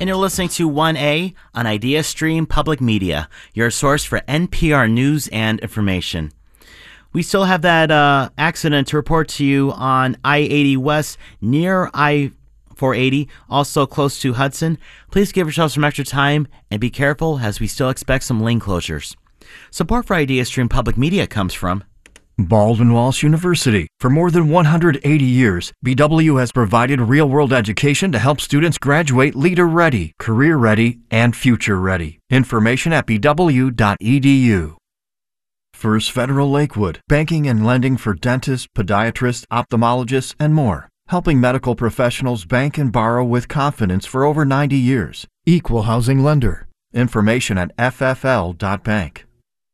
And you're listening to 1A on Idea Stream Public Media, your source for NPR news and information. We still have that accident to report to you on I-80 West near I-480, also close to Hudson. Please give yourself some extra time and be careful as we still expect some lane closures. Support for Idea Stream Public Media comes from Baldwin Walsh University. For more than 180 years, BW has provided real-world education to help students graduate leader-ready, career-ready, and future-ready. Information at bw.edu. First Federal Lakewood, banking and lending for dentists, podiatrists, ophthalmologists, and more. Helping medical professionals bank and borrow with confidence for over 90 years. Equal housing lender. Information at ffl.bank.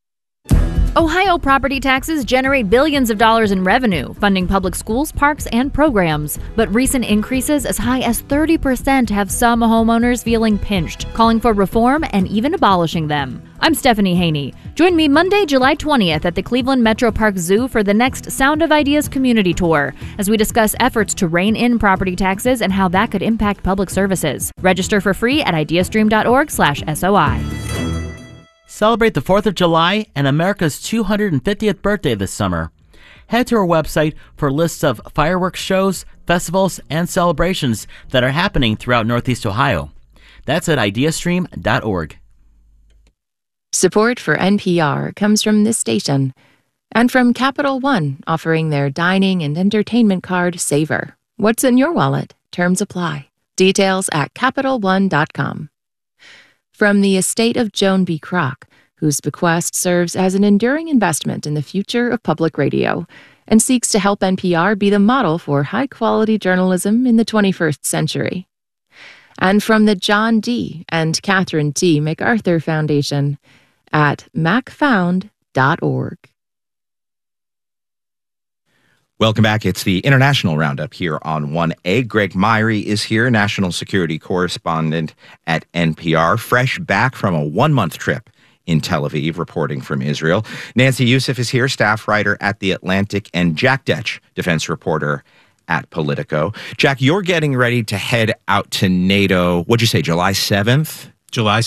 Ohio property taxes generate billions of dollars in revenue, funding public schools, parks, and programs. But recent increases as high as 30% have some homeowners feeling pinched, calling for reform and even abolishing them. I'm Stephanie Haney. Join me Monday, July 20th at the Cleveland Metro Park Zoo for the next Sound of Ideas community tour, as we discuss efforts to rein in property taxes and how that could impact public services. Register for free at ideastream.org/SOI. Celebrate the 4th of July and America's 250th birthday this summer. Head to our website for lists of fireworks shows, festivals, and celebrations that are happening throughout Northeast Ohio. That's at ideastream.org. Support for NPR comes from this station and from Capital One, offering their dining and entertainment card Savor. What's in your wallet? Terms apply. Details at CapitalOne.com. From the estate of Joan B. Kroc, whose bequest serves as an enduring investment in the future of public radio and seeks to help NPR be the model for high-quality journalism in the 21st century. And from the John D. and Catherine T. MacArthur Foundation at macfound.org. Welcome back. It's the International Roundup here on 1A. Greg Myrie is here, national security correspondent at NPR, fresh back from a one-month trip in Tel Aviv, reporting from Israel. Nancy Youssef is here, staff writer at The Atlantic, and Jack Detch, defense reporter at Politico. Jack, you're getting ready to head out to NATO, what'd you say, July 7th? July